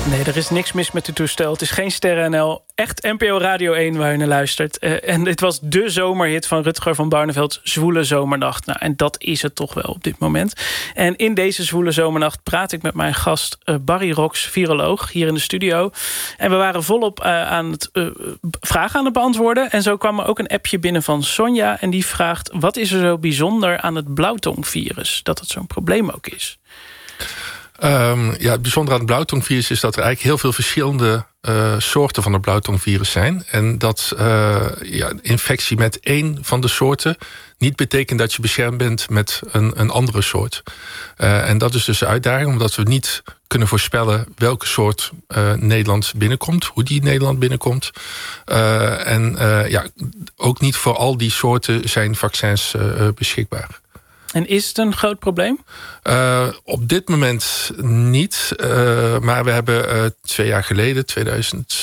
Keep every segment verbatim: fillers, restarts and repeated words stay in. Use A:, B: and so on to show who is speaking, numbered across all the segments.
A: Nee, er is niks mis met het toestel. Het is geen Sterren N L. Echt N P O Radio één waar je naar luistert. Uh, en dit was de zomerhit van Rutger van Barneveld, Zwoele Zomernacht. Nou, en dat is het toch wel op dit moment. En in deze Zwoele Zomernacht praat ik met mijn gast uh, Barry Rox, viroloog, hier in de studio. En we waren volop uh, aan het uh, vragen aan het beantwoorden. En zo kwam er ook een appje binnen van Sonja. En die vraagt, wat is er zo bijzonder aan het blauwtongvirus? Dat het zo'n probleem ook is.
B: Um, ja, het bijzondere aan het blauwtongvirus is dat er eigenlijk heel veel verschillende uh, soorten van het blauwtongvirus zijn. En dat uh, ja, infectie met één van de soorten niet betekent dat je beschermd bent met een, een andere soort. Uh, en dat is dus de uitdaging, omdat we niet kunnen voorspellen welke soort uh, Nederland binnenkomt, hoe die Nederland binnenkomt. Uh, en uh, ja, ook niet voor al die soorten zijn vaccins uh, beschikbaar.
A: En is het een groot probleem?
B: Uh, op dit moment niet. Uh, maar we hebben uh, twee jaar geleden, tweeduizend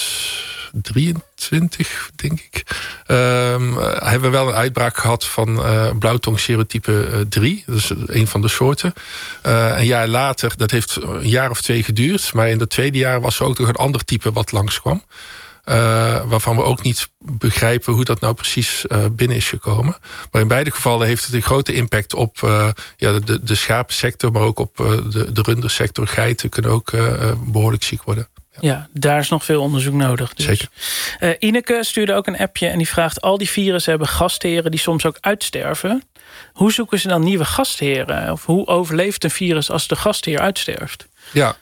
B: drieëntwintig, denk ik, Uh, hebben we wel een uitbraak gehad van uh, blauwtong serotype uh, drie. Dat is een van de soorten. Uh, een jaar later, dat heeft een jaar of twee geduurd. Maar in het tweede jaar was er ook nog een ander type wat langskwam. Uh, waarvan we ook niet begrijpen hoe dat nou precies uh, binnen is gekomen. Maar in beide gevallen heeft het een grote impact op uh, ja, de, de schapensector, maar ook op uh, de, de rundersector. Geiten kunnen ook uh, behoorlijk ziek worden. Ja.
A: Ja, daar is nog veel onderzoek nodig. Dus.
B: Zeker.
A: Uh, Ineke stuurde ook een appje en die vraagt, al die virussen hebben gastheren die soms ook uitsterven. Hoe zoeken ze dan nieuwe gastheren? Of hoe overleeft een virus als de gastheer uitsterft?
B: Ja,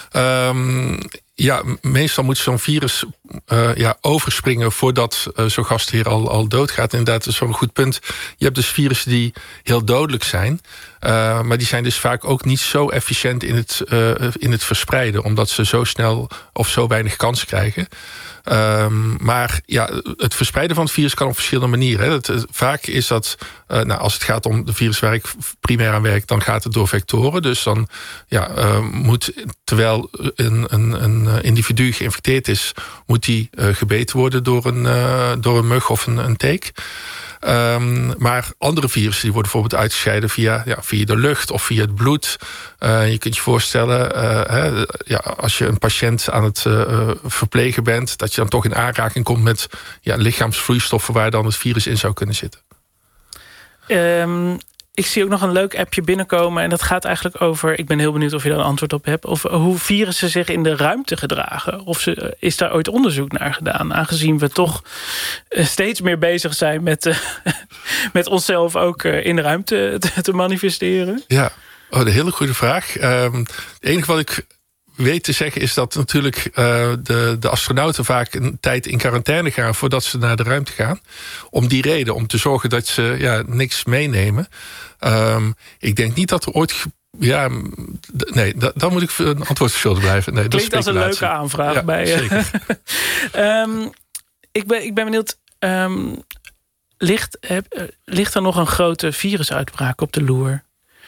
B: um, ja, meestal moet zo'n virus uh, ja, overspringen voordat uh, zo'n gastheer al, al doodgaat. Inderdaad, dat is zo'n goed punt. Je hebt dus virussen die heel dodelijk zijn. Uh, maar die zijn dus vaak ook niet zo efficiënt in het, uh, in het verspreiden. Omdat ze zo snel of zo weinig kans krijgen. Um, maar ja, het verspreiden van het virus kan op verschillende manieren. Hè. Het, het, vaak is dat, uh, nou, als het gaat om de virus waar ik primair aan werk, dan gaat het door vectoren. Dus dan ja, uh, moet, terwijl een, een, een individu geïnfecteerd is, moet die uh, gebeten worden door een, uh, door een mug of een, een teek. Um, maar andere virussen die worden bijvoorbeeld uitgescheiden via, ja, via de lucht of via het bloed. Uh, je kunt je voorstellen, uh, hè, ja, als je een patiënt aan het uh, verplegen bent, dat je dan toch in aanraking komt met ja, lichaamsvloeistoffen waar dan het virus in zou kunnen zitten.
A: Um, ik zie ook nog een leuk appje binnenkomen en dat gaat eigenlijk over, ik ben heel benieuwd of je daar een antwoord op hebt, of hoe virussen zich in de ruimte gedragen. Of ze, is daar ooit onderzoek naar gedaan, aangezien we toch steeds meer bezig zijn met, uh, met onszelf ook in de ruimte te, te manifesteren?
B: Ja, oh, een hele goede vraag. Um, het enige wat ik weet te zeggen is dat natuurlijk uh, de, de astronauten vaak een tijd in quarantaine gaan voordat ze naar de ruimte gaan. Om die reden, om te zorgen dat ze ja, niks meenemen. Um, ik denk niet dat er ooit... Ja, d- nee, d- dan moet ik een antwoord verschuldigd blijven. Nee,
A: klinkt
B: dat
A: als een leuke aanvraag.
B: Ja,
A: bij.
B: Zeker.
A: um, ik, ben, ik ben benieuwd, um, ligt, heb, ligt er nog een grote virusuitbraak op de loer?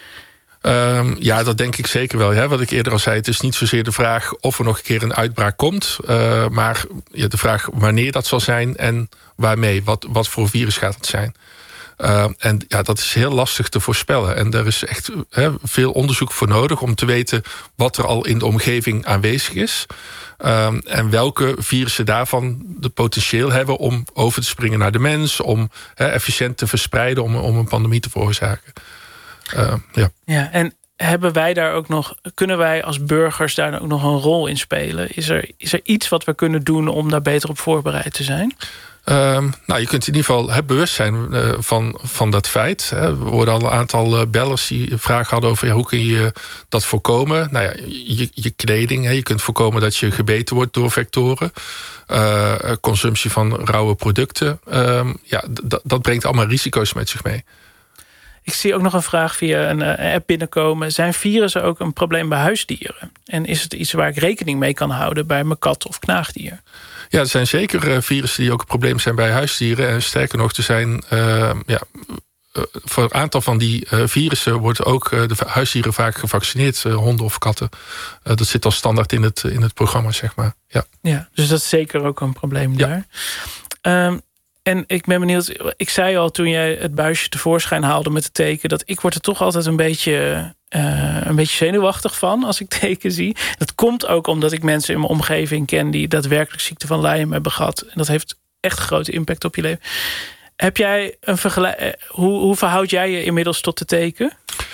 B: Um, ja, dat denk ik zeker wel. Hè. Wat ik eerder al zei, het is niet zozeer de vraag of er nog een keer een uitbraak komt. Uh, maar ja, de vraag wanneer dat zal zijn en waarmee. Wat, wat voor virus gaat het zijn? Uh, en ja, dat is heel lastig te voorspellen. En er is echt he, veel onderzoek voor nodig om te weten wat er al in de omgeving aanwezig is. Um, en welke virussen daarvan de potentieel hebben om over te springen naar de mens, om he, efficiënt te verspreiden, om, om een pandemie te veroorzaken. Uh, ja.
A: Ja, en hebben wij daar ook nog, kunnen wij als burgers daar ook nog een rol in spelen? Is er, is er iets wat we kunnen doen om daar beter op voorbereid te zijn?
B: Um, nou, je kunt in ieder geval he, bewust zijn uh, van, van dat feit. Hè. We hoorden al een aantal uh, bellers die vragen hadden over ja, hoe kun je dat voorkomen. Nou ja, je, je kleding, hè. Je kunt voorkomen dat je gebeten wordt door vectoren. Uh, consumptie van rauwe producten. Um, ja, d- dat brengt allemaal risico's met zich mee.
A: Ik zie ook nog een vraag via een app binnenkomen. Zijn virussen ook een probleem bij huisdieren? En is het iets waar ik rekening mee kan houden bij mijn kat of knaagdier?
B: Ja, er zijn zeker virussen die ook een probleem zijn bij huisdieren. En sterker nog, er zijn uh, ja, voor een aantal van die uh, virussen wordt ook uh, de huisdieren vaak gevaccineerd, uh, honden of katten. Uh, dat zit al standaard in het, in het programma, zeg maar. Ja.
A: Ja, dus dat is zeker ook een probleem
B: ja.
A: daar. Um, En ik ben benieuwd, ik zei al toen jij het buisje tevoorschijn haalde met het teken, dat ik word er toch altijd een beetje uh, een beetje zenuwachtig van als ik teken zie. Dat komt ook omdat ik mensen in mijn omgeving ken die daadwerkelijk ziekte van Lyme hebben gehad. En dat heeft echt grote impact op je leven. Heb jij een vergelijk? Hoe, hoe verhoud jij je inmiddels tot de teken?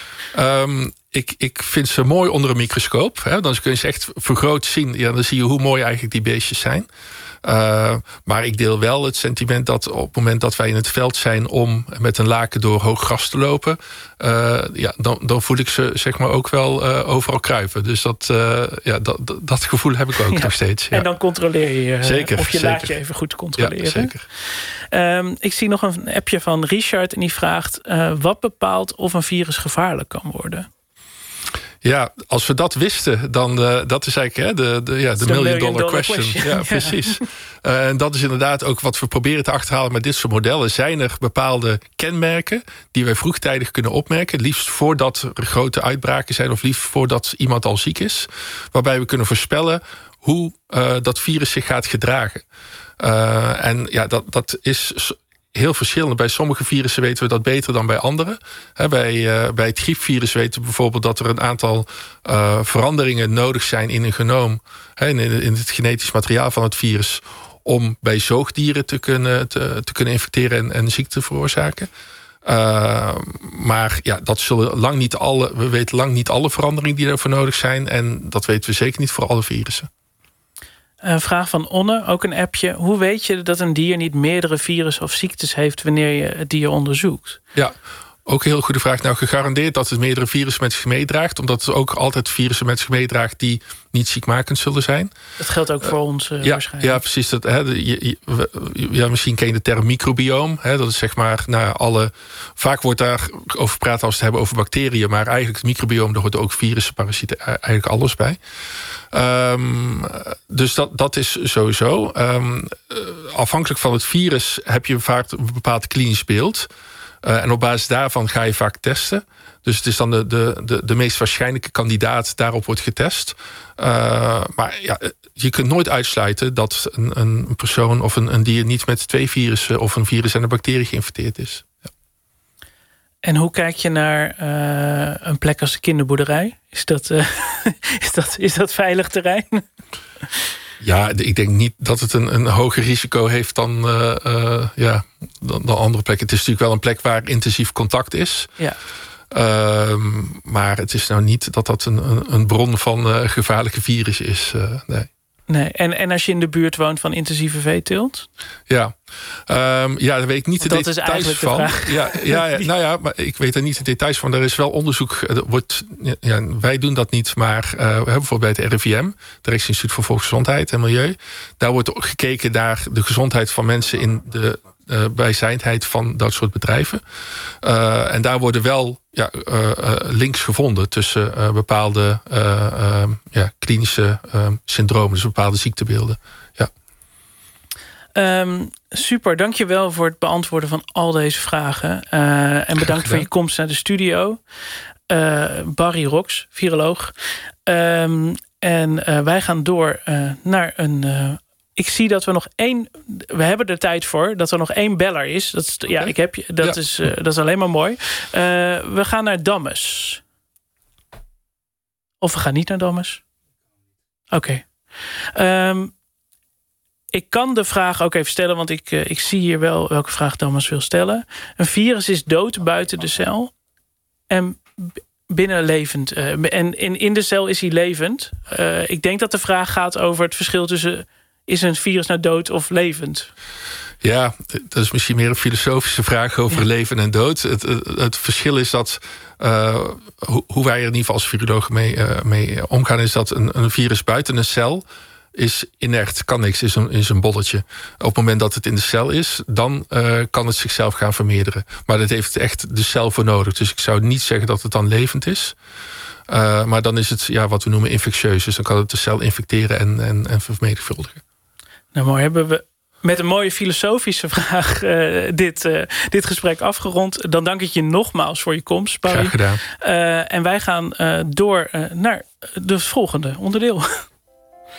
B: Um, ik, ik vind ze mooi onder een microscoop. Hè? Dan kun je ze echt vergroot zien. Ja, dan zie je hoe mooi eigenlijk die beestjes zijn. Uh, maar ik deel wel het sentiment dat op het moment dat wij in het veld zijn om met een laken door hoog gras te lopen, uh, ja, dan, dan voel ik ze zeg maar ook wel uh, overal kruipen. Dus dat, uh, ja, dat, dat gevoel heb ik ook ja. nog steeds. Ja.
A: En dan controleer je uh,
B: zeker,
A: of je
B: zeker.
A: laat je even goed controleren.
B: Ja, zeker.
A: Um, ik zie nog een appje van Richard en die vraagt uh, wat bepaalt of een virus gevaarlijk kan worden?
B: Ja, als we dat wisten, dan uh, dat is eigenlijk hè, de, de, ja, de million, million dollar, dollar question. question. Ja, ja, precies. Uh, en dat is inderdaad ook wat we proberen te achterhalen met dit soort modellen. Zijn er bepaalde kenmerken die wij vroegtijdig kunnen opmerken, liefst voordat er grote uitbraken zijn of liefst voordat iemand al ziek is, waarbij we kunnen voorspellen hoe uh, dat virus zich gaat gedragen. Uh, en ja, dat, dat is heel verschillend. Bij sommige virussen weten we dat beter dan bij andere. He, bij, uh, bij het griepvirus weten we bijvoorbeeld dat er een aantal uh, veranderingen nodig zijn in een genoom, he, in, in het genetisch materiaal van het virus, om bij zoogdieren te kunnen, te, te kunnen infecteren en, en ziekte te veroorzaken. Uh, maar ja, dat zullen lang niet alle, we weten lang niet alle veranderingen die daarvoor nodig zijn. En dat weten we zeker niet voor alle virussen.
A: Een vraag van Onne, ook een appje. Hoe weet je dat een dier niet meerdere virussen of ziektes heeft wanneer je het dier onderzoekt?
B: Ja, ook een heel goede vraag. Nou, gegarandeerd dat het meerdere virussen met zich meedraagt, omdat het ook altijd virussen met zich meedraagt die niet ziekmakend zullen zijn.
A: Dat geldt ook voor uh, ons uh,
B: ja,
A: waarschijnlijk.
B: Ja, precies. Dat, hè, je, je, ja, misschien ken je de term microbioom. Hè, dat is zeg maar, nou, alle. Vaak wordt daar over gepraat als we het hebben over bacteriën, maar eigenlijk het microbioom, daar hoort ook virussen, parasieten, eigenlijk alles bij. Um, dus dat, dat is sowieso. Um, afhankelijk van het virus heb je vaak een bepaald klinisch beeld. Uh, en op basis daarvan ga je vaak testen. Dus het is dan de, de, de, de meest waarschijnlijke kandidaat, daarop wordt getest. Uh, maar ja, je kunt nooit uitsluiten dat een, een persoon of een, een dier niet met twee virussen of een virus en een bacterie geïnfecteerd is. Ja.
A: En hoe kijk je naar uh, een plek als de kinderboerderij? Is dat, uh, is dat, is dat veilig terrein?
B: Ja, ik denk niet dat het een, een hoger risico heeft dan, uh, uh, ja, dan, dan andere plekken. Het is natuurlijk wel een plek waar intensief contact is.
A: Ja.
B: Uh, maar het is nou niet dat dat een, een bron van uh, gevaarlijke virus is. Uh, nee.
A: Nee. En, en als je in de buurt woont van intensieve veeteelt?
B: Ja, um, ja, daar weet ik niet de
A: dat
B: details
A: is
B: van.
A: De
B: ja, ja, ja, nou ja, maar ik weet er niet de details van. Er is wel onderzoek. Er wordt, ja, wij doen dat niet, maar uh, we hebben bijvoorbeeld bij het R I V M, het Rijksinstituut voor Volksgezondheid en Milieu. Daar wordt gekeken naar de gezondheid van mensen in de uh, bijzijnheid van dat soort bedrijven. Uh, en daar worden wel ja, uh, uh, links gevonden tussen uh, bepaalde uh, uh, ja, klinische uh, syndromen, dus bepaalde ziektebeelden. Ja.
A: Um, super, dankjewel voor het beantwoorden van al deze vragen. Uh, en bedankt voor je komst naar de studio. Uh, Barry Rox, viroloog. Um, en uh, wij gaan door uh, naar een... Uh, ik zie dat we nog één... We hebben er tijd voor, dat er nog één beller is. Dat is, okay. Ja, ik heb je, dat, ja. is, uh, dat is alleen maar mooi. Uh, we gaan naar Dammes. Of we gaan niet naar Dammes? Oké. Okay. Um, Ik kan de vraag ook even stellen, want ik, uh, ik zie hier wel welke vraag Dammes wil stellen. Een virus is dood buiten de cel en binnen levend. Uh, en in, in de cel is hij levend. Uh, ik denk dat de vraag gaat over het verschil tussen... is een virus nou dood of levend?
B: Ja, dat is misschien meer een filosofische vraag over ja. leven en dood. Het, het, het verschil is dat... Uh, hoe, hoe wij er in ieder geval als virologen mee, uh, mee omgaan... is dat een, een virus buiten een cel... is inert, kan niks, is een, is een bolletje. Op het moment dat het in de cel is, dan uh, kan het zichzelf gaan vermeerderen. Maar dat heeft echt de cel voor nodig. Dus ik zou niet zeggen dat het dan levend is. Uh, maar dan is het ja, wat we noemen infectieus. Dus dan kan het de cel infecteren en, en, en vermenigvuldigen. Nou,
A: mooi. Hebben we met een mooie filosofische vraag uh, dit, uh, dit gesprek afgerond. Dan dank ik je nogmaals voor je komst, Barry.
B: Graag gedaan.
A: Uh, en wij gaan uh, door uh, naar het volgende onderdeel.